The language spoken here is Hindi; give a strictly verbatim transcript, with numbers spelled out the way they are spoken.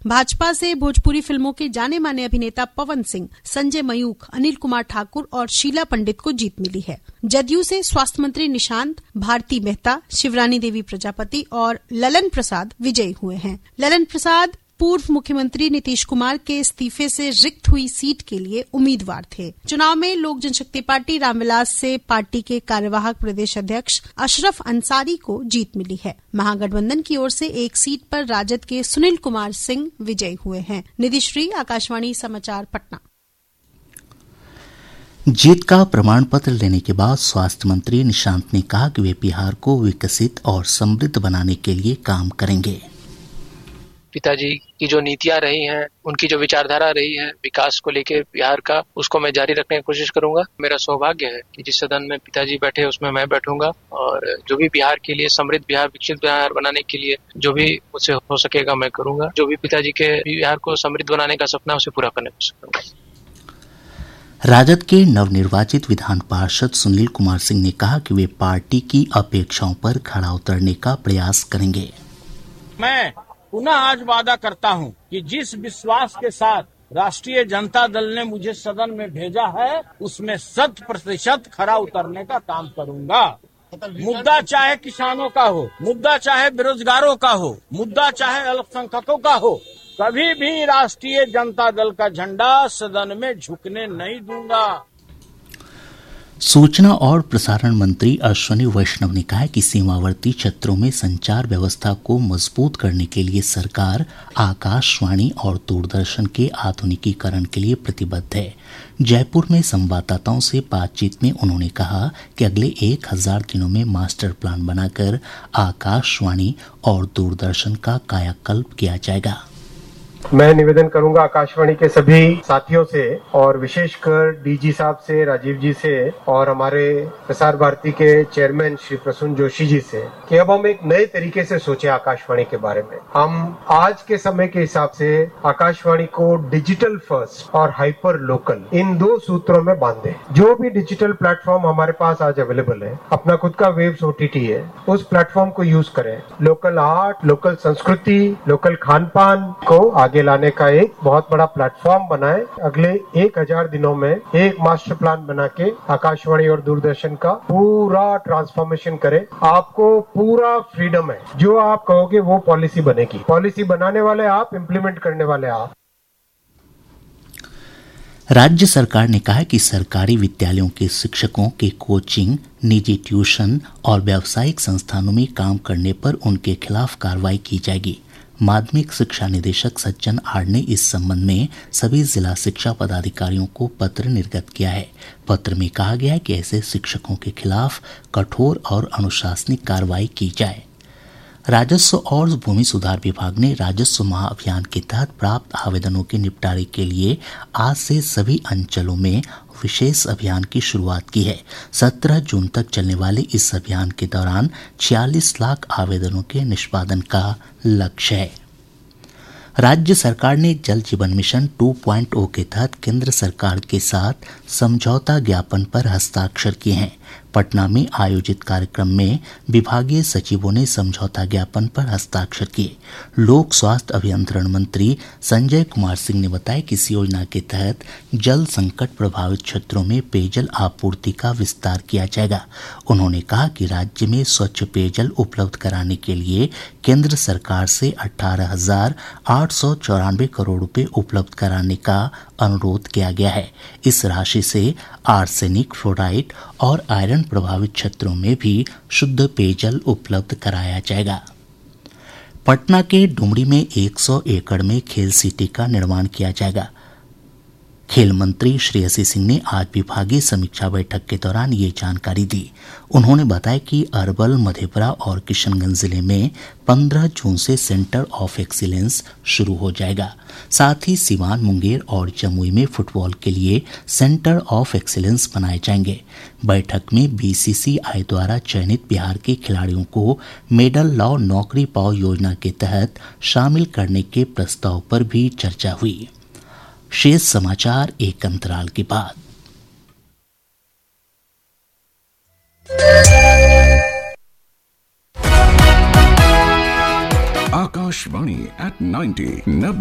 भाजपा से भोजपुरी फिल्मों के जाने माने अभिनेता पवन सिंह, संजय मयूख, अनिल कुमार ठाकुर और शीला पंडित को जीत मिली है। जदयू से स्वास्थ्य मंत्री निशांत, भारती मेहता, शिवरानी देवी प्रजापति और ललन प्रसाद विजयी हुए हैं। ललन प्रसाद पूर्व मुख्यमंत्री नीतीश कुमार के इस्तीफे से रिक्त हुई सीट के लिए उम्मीदवार थे। चुनाव में लोक जनशक्ति पार्टी रामविलास से पार्टी के कार्यवाहक प्रदेश अध्यक्ष अशरफ अंसारी को जीत मिली है। महागठबंधन की ओर से एक सीट पर राजद के सुनील कुमार सिंह विजयी हुए हैं। निधि श्री, आकाशवाणी समाचार, पटना। जीत का प्रमाण पत्र लेने के बाद स्वास्थ्य मंत्री निशांत ने कहा कि वे बिहार को विकसित और समृद्ध बनाने के लिए काम करेंगे। पिताजी की जो नीतियां रही हैं, उनकी जो विचारधारा रही है विकास को लेकर बिहार का, उसको मैं जारी रखने की कोशिश करूंगा। मेरा सौभाग्य है कि जिस सदन में पिताजी बैठे उसमें मैं बैठूंगा और जो भी बिहार के लिए, समृद्ध बिहार, विकसित बिहार बनाने के लिए जो भी मुझसे हो सकेगा मैं करूंगा। जो भी पिताजी के बिहार को समृद्ध बनाने का सपना उसे पूरा करने की कोशिश करूंगा। राजद के नवनिर्वाचित विधान पार्षद सुनील कुमार सिंह ने कहा कि वे पार्टी की अपेक्षाओं पर खरा उतरने का प्रयास करेंगे। मैं पुनः आज वादा करता हूं कि जिस विश्वास के साथ राष्ट्रीय जनता दल ने मुझे सदन में भेजा है, उसमें शत प्रतिशत खरा उतरने का काम करूंगा। मुद्दा चाहे किसानों का हो, मुद्दा चाहे बेरोजगारों का हो, मुद्दा चाहे अल्पसंख्यकों का हो, कभी भी राष्ट्रीय जनता दल का झंडा सदन में झुकने नहीं दूंगा। सूचना और प्रसारण मंत्री अश्विनी वैष्णव ने कहा है कि सीमावर्ती क्षेत्रों में संचार व्यवस्था को मजबूत करने के लिए सरकार आकाशवाणी और दूरदर्शन के आधुनिकीकरण के लिए प्रतिबद्ध है। जयपुर में संवाददाताओं से बातचीत में उन्होंने कहा कि अगले एक हजार दिनों में मास्टर प्लान बनाकर आकाशवाणी और दूरदर्शन का कायाकल्प किया जाएगा। मैं निवेदन करूंगा आकाशवाणी के सभी साथियों से और विशेषकर डीजी साहब से, राजीव जी से और हमारे प्रसार भारती के चेयरमैन श्री प्रसून जोशी जी से कि अब हम एक नए तरीके से सोचें आकाशवाणी के बारे में। हम आज के समय के हिसाब से आकाशवाणी को डिजिटल फर्स्ट और हाइपर लोकल, इन दो सूत्रों में बांधे। जो भी डिजिटल प्लेटफॉर्म हमारे पास आज अवेलेबल है, अपना खुद का वेव्स ओटीटी है, उस प्लेटफॉर्म को यूज करें। लोकल आर्ट, लोकल संस्कृति, लोकल खान पान को आगे लाने का एक बहुत बड़ा प्लेटफॉर्म बनाए। अगले एक हजार दिनों में एक मास्टर प्लान बना के आकाशवाणी और दूरदर्शन का पूरा ट्रांसफॉर्मेशन करे। आपको पूरा फ्रीडम है, जो आप कहोगे वो पॉलिसी बनेगी। पॉलिसी बनाने वाले आप, इम्प्लीमेंट करने वाले आप। राज्य सरकार ने कहा है कि सरकारी विद्यालयों के शिक्षकों के कोचिंग, निजी ट्यूशन और व्यावसायिक संस्थानों में काम करने पर उनके खिलाफ कार्रवाई की जाएगी। माध्यमिक शिक्षा निदेशक सज्जन आर ने इस संबंध में सभी जिला शिक्षा पदाधिकारियों को पत्र निर्गत किया है। पत्र में कहा गया है कि ऐसे शिक्षकों के खिलाफ कठोर और अनुशासनिक कार्रवाई की जाए। राजस्व और भूमि सुधार विभाग ने राजस्व महाअभियान के तहत प्राप्त आवेदनों के निपटारे के लिए आज से सभी अंचलों में विशेष अभियान की शुरुआत की है। सत्रह जून तक चलने वाले इस अभियान के दौरान छियालीस लाख आवेदनों के निष्पादन का लक्ष्य है। राज्य सरकार ने जल जीवन मिशन टू पॉइंट ओ के तहत केंद्र सरकार के साथ समझौता ज्ञापन पर हस्ताक्षर किए हैं। पटना में आयोजित कार्यक्रम में विभागीय सचिवों ने समझौता ज्ञापन पर हस्ताक्षर किए। लोक स्वास्थ्य अभियंत्रण मंत्री संजय कुमार सिंह ने बताया कि इस योजना के तहत जल संकट प्रभावित क्षेत्रों में पेयजल आपूर्ति का विस्तार किया जाएगा। उन्होंने कहा कि राज्य में स्वच्छ पेयजल उपलब्ध कराने के लिए केंद्र सरकार से अठारह हजार आठ सौ चौरानवे करोड़ रुपए उपलब्ध कराने का अनुरोध किया गया है। इस राशि से आर्सेनिक, फ्लोराइड और आयरन प्रभावित क्षेत्रों में भी शुद्ध पेयजल उपलब्ध कराया जाएगा। पटना के डुमरी में सौ एकड़ में खेल सिटी का निर्माण किया जाएगा। खेल मंत्री श्रेयसी सिंह ने आज विभागीय समीक्षा बैठक के दौरान ये जानकारी दी। उन्होंने बताया कि अरवल, मधेपुरा और किशनगंज जिले में पंद्रह जून से सेंटर ऑफ एक्सीलेंस शुरू हो जाएगा। साथ ही सिवान, मुंगेर और जमुई में फुटबॉल के लिए सेंटर ऑफ एक्सीलेंस बनाए जाएंगे। बैठक में बीसीसीआई द्वारा चयनित बिहार के खिलाड़ियों को मेडल लाओ, नौकरी पाओ योजना के तहत शामिल करने के प्रस्ताव पर भी चर्चा हुई। शेष समाचार एक अंतराल के बाद। Akashvani eight ninety